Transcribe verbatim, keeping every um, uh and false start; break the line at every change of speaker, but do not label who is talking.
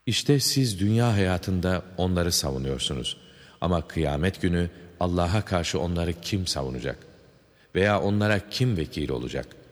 İşte siz dünya hayatında onları savunuyorsunuz. Ama kıyamet günü Allah'a karşı onları kim savunacak? Veya onlara kim vekil olacak?